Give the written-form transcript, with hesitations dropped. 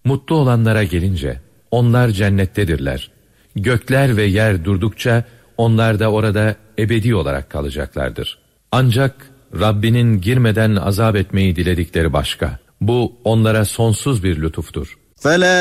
Mutlu olanlara gelince, onlar cennettedirler. Gökler ve yer durdukça, onlar da orada ebedi olarak kalacaklardır. Ancak Rabbinin girmeden azap etmeyi diledikleri başka. Bu onlara sonsuz bir lütuftur.